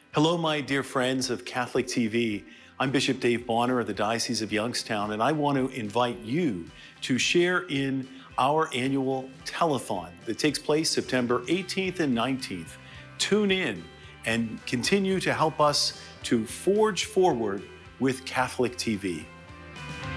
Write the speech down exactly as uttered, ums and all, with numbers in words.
Hello, my dear friends of Catholic T V. I'm Bishop Dave Bonner of the Diocese of Youngstown, and I want to invite you to share in our annual telethon that takes place September eighteenth and nineteenth. Tune in and continue to help us to forge forward with Catholic T V.